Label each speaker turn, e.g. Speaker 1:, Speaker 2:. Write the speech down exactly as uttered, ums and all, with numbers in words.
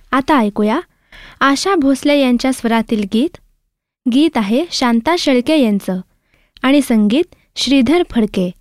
Speaker 1: आता ऐकूया आशा भोसले यांच्या स्वरातील गीत. गीत आहे शांता शेळके यांचं आणि संगीत श्रीधर फडके.